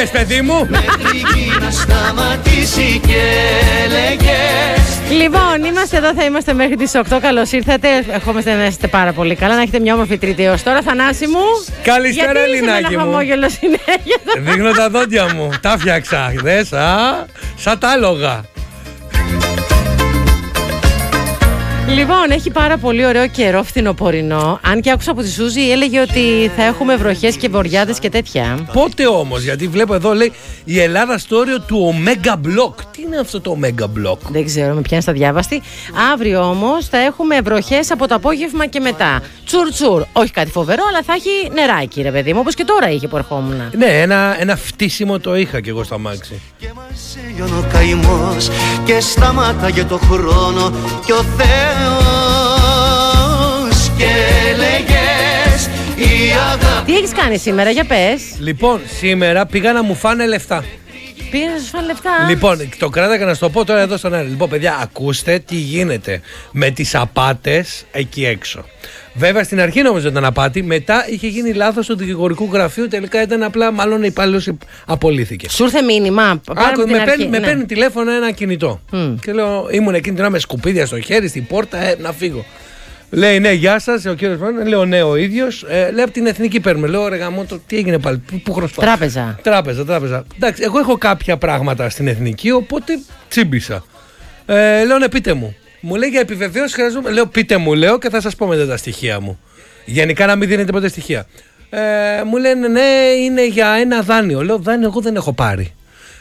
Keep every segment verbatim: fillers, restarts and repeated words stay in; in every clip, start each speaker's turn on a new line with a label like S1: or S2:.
S1: είπες, παιδί μου?
S2: να σταματήσει και λέγες.
S3: Λοιπόν, είμαστε εδώ, θα είμαστε μέχρι τις οκτώ. Καλώς ήρθατε. Ευχόμαστε να είστε πάρα πολύ καλά, να έχετε μια όμορφη Τρίτη έως τώρα. Θανάση μου.
S1: Καλησπέρα, Ελληνάκι μου.
S3: Χαμόγελο συνέχεια.
S1: Δείχνω τα δόντια μου. Τα φτιάξα. Δες, α, σαν τα άλογα.
S3: Λοιπόν, έχει πάρα πολύ ωραίο καιρό φθινοπορεινό. Αν και άκουσα από τη Σούζη, έλεγε ότι θα έχουμε βροχές και βοριάδες και τέτοια.
S1: Πότε όμως, γιατί βλέπω εδώ λέει η Ελλάδα στο όριο του Omega Block. Τι είναι αυτό το Omega Block?
S3: Δεν ξέρω, με πιάνει στα διάβαστη. Αύριο όμως θα έχουμε βροχές από το απόγευμα και μετά. Τσουρ τσουρ. Όχι κάτι φοβερό, αλλά θα έχει νεράκι, ρε παιδί μου, όπως και τώρα είχε που ερχόμουν.
S1: Ναι, ένα, ένα φτύσιμο το είχα κι εγώ στο αμάξι.
S2: Και μας έλειωνε ο καημός και σταμάταγε το χρόνο και ο Θεός και λέγες η αγάπη.
S3: Τι έχεις κάνει σήμερα, για πες.
S1: Λοιπόν, σήμερα πήγα να μου φάνε λεφτά.
S3: Πήγα να σου φάνε λεφτά.
S1: Λοιπόν, το κράτακα να σου το πω τώρα εδώ στον αέρα. Λοιπόν, παιδιά, ακούστε τι γίνεται με τις απάτες εκεί έξω. Βέβαια, στην αρχή νόμιζα ήταν απάτη, μετά είχε γίνει λάθος του δικηγορικού γραφείου. Τελικά ήταν απλά, μάλλον ο υπάλληλος απολύθηκε.
S3: Σου ήρθε μήνυμα.
S1: Άκου, με, παίρνει,
S3: ναι.
S1: με παίρνει τηλέφωνο ένα κινητό. Mm. Και λέω, ήμουν εκείνη την ώρα με σκουπίδια στο χέρι, στην πόρτα, ε, να φύγω. Λέει, ναι, γεια σας, ο κύριος Μάνος. Λέω, ναι, ο ίδιος. Ε, λέει, από την Εθνική παίρνουμε. Λέω, ρε γαμώτο, τι έγινε πάλι, πού, πού χρωστάω?
S3: Τράπεζα.
S1: Τράπεζα, τράπεζα. Εντάξει, εγώ έχω κάποια πράγματα στην Εθνική, οπότε τσίμπησα. Ε, λέω, ναι, πείτε μου. Μου λέει για επιβεβαίωση χρειάζομαι. Λέω, πείτε μου, λέω, και θα σας πω μετά τα στοιχεία μου. Γενικά να μην δίνετε ποτέ στοιχεία. Ε, μου λένε, ναι, είναι για ένα δάνειο. Λέω, δάνειο εγώ δεν έχω πάρει.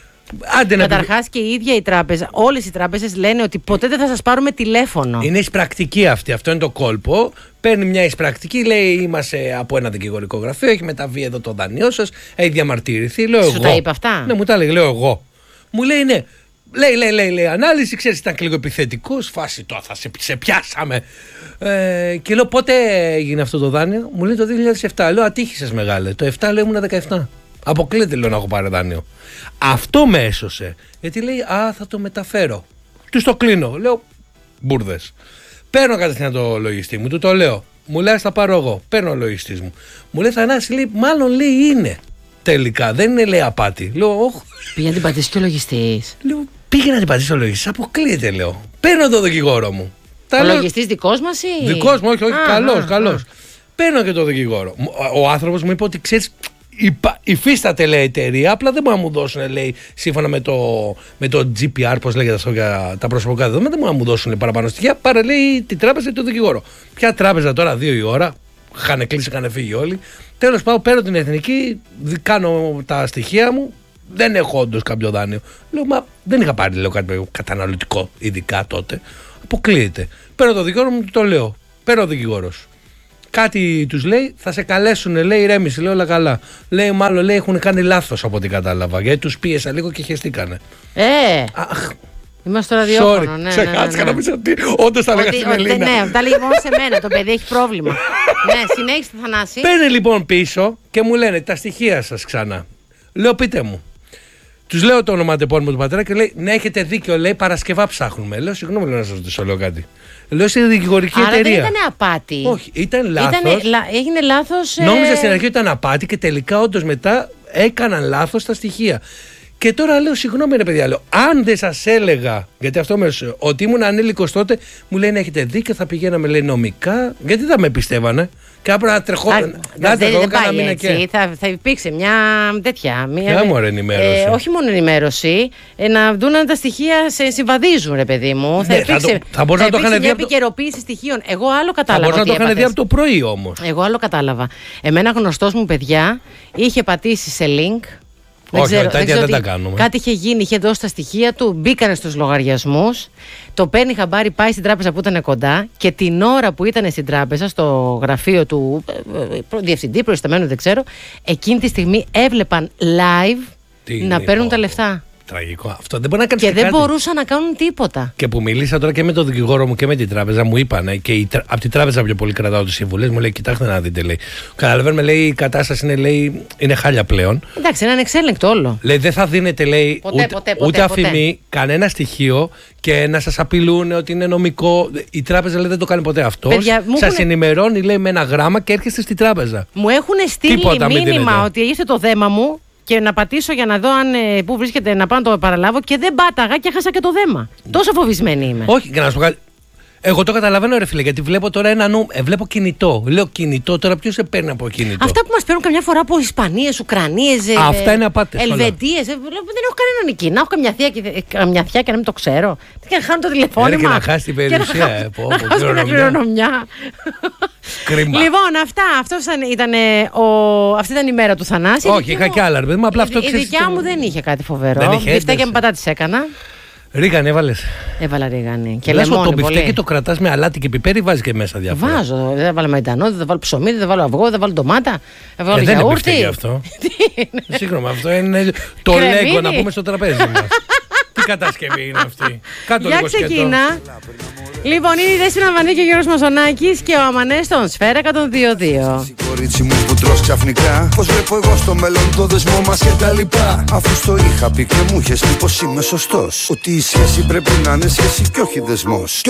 S3: Καταρχάς και η ίδια η τράπεζα, όλες οι τράπεζες λένε ότι ποτέ δεν θα σας πάρουμε τηλέφωνο.
S1: Είναι εισπρακτική αυτή, αυτό είναι το κόλπο. Παίρνει μια εισπρακτική, λέει είμαστε από ένα δικηγορικό γραφείο, έχει μεταβεί εδώ το δάνειό σας, έχει διαμαρτυρηθεί. Λέω,
S3: σου
S1: εγώ.
S3: τα είπε αυτά?
S1: Ναι, μου τα έλεγε, λέω εγώ. Μου λέει ναι. Λέει, λέει, λέει, λέει, ανάλυση, ξέρεις, ήταν και λίγο επιθετικός, φάση τώρα θα σε, σε πιάσαμε. Ε, και λέω πότε έγινε αυτό το δάνειο? Μου λέει το δύο χιλιάδες επτά. Λέω ατύχησες μεγάλε. Το επτά λέω ήμουν δεκαεπτά. Αποκλείται, λέω, να έχω πάρει δάνειο. Αυτό με έσωσε. Γιατί λέει, α, θα το μεταφέρω. Του το κλείνω. Λέω, μπουρδες. Παίρνω κατευθείαν το λογιστή μου, του το λέω. Μου λέει, θα πάρω εγώ. Παίρνω ο λογιστής μου. Μου λέει, Θανάση, λέει, μάλλον λέει είναι. Τελικά, δεν είναι, λέει, απάτη. Λέω, όχ.
S3: Πήγε να την πατήσει και ο λογιστής.
S1: Λέω, πήγε να την πατήσει ο λογιστής. Αποκλείεται, λέω. Παίρνω το δικηγόρο μου.
S3: Ο λογιστής δικός μας ή?
S1: Δικός μου, όχι, όχι,
S3: α,
S1: καλός,
S3: α,
S1: καλός.
S3: Α.
S1: Παίρνω και το δικηγόρο. Ο άνθρωπος μου είπε ότι ξέρεις, υφίσταται, λέει, εταιρεία, απλά δεν μπορούν να μου δώσουν, λέει, σύμφωνα με το, με το τζι πι αρ, πώς λέγεται αυτό για τα προσωπικά δεδομένα, δεν μπορούν να μου δώσουν, λέει, παραπάνω στοιχεία, παρά, λέει, την τράπεζα ή το δικηγόρο. Ποια τράπεζα τώρα, δύο η ώρα, είχαν κλείσει, είχαν φύγει όλοι. Τέλος πάω, παίρνω την Εθνική, κάνω τα στοιχεία μου, δεν έχω όντως κάποιο δάνειο. Λέω, μα δεν είχα πάρει, λέω, κάτι καταναλωτικό, ειδικά τότε. Αποκλείεται. Παίρνω το δικηγόρο μου, το λέω. Παίρνω ο δικηγόρος. Κάτι τους λέει, θα σε καλέσουν, λέει, ηρέμηση, λέω, όλα καλά. Λέει, μάλλον, λέει, έχουν κάνει λάθος από ό,τι κατάλαβα. Γιατί τους πίεσα λίγο και χεστήκανε.
S3: Ε!
S1: Αχ.
S3: Είμαστε στο ραδιόφωνο.
S1: Sorry,
S3: ναι,
S1: ξεχάστηκα
S3: ναι, ναι, ναι.
S1: να πεις ότι όντως τα λέγα στην Ελίνα.
S3: Ναι, τα λέγει μόνο σε μένα. Το παιδί έχει πρόβλημα. Ναι, συνέχισε, Θανάση.
S1: Παίρνει λοιπόν πίσω και μου λένε τα στοιχεία σας ξανά. Λέω, πείτε μου. Τους λέω το ονοματεπώνυμο του πατέρα και λέει, ναι, έχετε δίκιο, λέει, Παρασκευά ψάχνουμε. Λέω, συγγνώμη, λέω, να σας ρωτήσω, λέω κάτι. Λέω, είσαι δικηγορική
S3: Άρα
S1: εταιρεία.
S3: δεν ήταν απάτη.
S1: Όχι, ήταν λάθος.
S3: Ήτανε, λα, έγινε λάθος.
S1: Νόμιζα
S3: ε...
S1: στην αρχή ότι ήταν απάτη και τελικά όντως μετά έκαναν λάθος τα στοιχεία. Και τώρα λέω, συγγνώμη, ρε παιδιά, λέω, αν δεν σας έλεγα, γιατί αυτό με έσωσε, ότι ήμουν ανήλικος τότε, μου λένε έχετε δίκιο, θα πηγαίναμε, λέει, νομικά, γιατί δεν με πιστεύανε. Και άπρα να τρεχώ.
S3: Να δεν πάει έτσι. Θα, θα υπήρξε μια τέτοια. Μια,
S1: Ποια μόνο ενημέρωση.
S3: Ε, όχι μόνο ενημέρωση. Ε, να δουν αν τα στοιχεία σε συμβαδίζουν, ρε παιδί μου.
S1: Ναι,
S3: θα υπήρξε,
S1: θα το, θα μπορούσα
S3: θα
S1: να το είχαν δει.
S3: Μια επικαιροποίηση στοιχείων. Εγώ άλλο κατάλαβα.
S1: Θα μπορούσα να το είχαν δει από το πρωί όμως.
S3: Εγώ άλλο κατάλαβα. Εμένα γνωστός μου, παιδιά, είχε πατήσει σε link. Δεν
S1: όχι,
S3: ξέρω,
S1: τέτοια
S3: δεν,
S1: δεν
S3: ξέρω
S1: τα κάνουμε.
S3: Κάτι είχε γίνει, είχε δώσει τα στοιχεία του, μπήκανε στους λογαριασμούς, το παίρνει χαμπάρι, πάει στην τράπεζα που ήταν κοντά και την ώρα που ήταν στην τράπεζα, στο γραφείο του ε, διευθυντή, προϊσταμένου, δεν ξέρω, εκείνη τη στιγμή έβλεπαν live
S1: Τι
S3: να παίρνουν τα λεφτά.
S1: Τραγικό. Αυτό δεν μπορεί να κάνει.
S3: Και δεν
S1: κάτι.
S3: μπορούσαν να κάνουν τίποτα.
S1: Και που μιλήσα τώρα και με τον δικηγόρο μου και με την τράπεζα, μου είπανε και η, από την τράπεζα πιο πολύ κρατάω τις συμβουλές. Μου λέει: Κοιτάξτε να δείτε, λέει. Καταλαβαίνουμε, λέει, η κατάσταση είναι, λέει, είναι χάλια πλέον.
S3: Εντάξει, είναι ανεξέλεγκτο όλο.
S1: Λέει: Δεν θα δίνετε, λέει,
S3: ποτέ,
S1: ούτε,
S3: ποτέ, ποτέ,
S1: ούτε
S3: ποτέ.
S1: αφημί, κανένα στοιχείο και να σας απειλούν ότι είναι νομικό. Η τράπεζα, λέει, δεν το κάνει ποτέ αυτό. Σας έχουν... ενημερώνει, λέει, με ένα γράμμα και έρχεστε στην τράπεζα.
S3: Μου έχουν στείλει
S1: Τίποτα,
S3: μήνυμα ότι ήρθε το δέμα μου. και να πατήσω για να δω αν, ε, πού βρίσκεται, να πάω να το παραλάβω και δεν πάταγα και έχασα και το δέμα. Τόσο φοβισμένη είμαι.
S1: Όχι, και να σου πω κάτι. Εγώ το καταλαβαίνω, ρε φίλε, γιατί βλέπω τώρα ένα νου. Ε, βλέπω κινητό. Λέω κινητό, τώρα ποιο σε παίρνει από κινητό.
S3: Αυτά που μας παίρνουν καμιά φορά από Ισπανίες, Ουκρανίες, ε,
S1: αυτά είναι απάτες.
S3: Ελβετίες. Ε, δεν έχω κανέναν εκεί. Να έχω καμιά θεία και, καμιά θεία και να μην το ξέρω. Και να χάνω το τηλεφώνημα.
S1: Και να χάσει την περιουσία.
S3: Να, πω, να χάσει την κληρονομιά.
S1: Κρίμα.
S3: Λοιπόν, αυτά. Αυτός ήταν, ήταν, ο, αυτή ήταν η μέρα του Θανάση.
S1: Όχι, είχα κι άλλα. Ρε, απλά αυτό
S3: η, η δικιά μου δεν είχε κάτι φοβερό.
S1: Δεν είχε.
S3: Μπιφτέκια με πατάτες έκανα.
S1: Ρίγανη έβαλε.
S3: Έβαλα ρίγανη. Και
S1: λες
S3: λεμόνι.
S1: Το μπιφτέκι το κρατάς με αλάτι και πιπέρι, βάζει και μέσα διάφορα.
S3: Βάζω. Δεν βάλω μαϊντανό, δεν βάλω ψωμί, δεν βάλω αυγό, δεν βάλω ντομάτα. Δεν βάλω
S1: ε, δεν
S3: γιαούρτι.
S1: είναι αυτό. Συγγνώμη, αυτό είναι το λέγκο να πούμε στο τραπέζι μας. Τι κατασκευή είναι αυτή. Κάτω
S3: για
S1: λίγο
S3: ξεκίνα. Λοιπόν, είναι η Δέσποινα Βανδύ και ο Γιώργος Μαζονάκης και ο Αμανές στον Σφαίρα εκατόν δύο δύο.
S4: Κορίτσι μου που τρως ξαφνικά, πως βλέπω εγώ στο μέλλον το δεσμό μας και τα λοιπά. Αφού στο είχα πει και μου είχες πει πως είμαι σωστός, ότι η σχέση πρέπει να είναι σχέση και όχι δεσμός.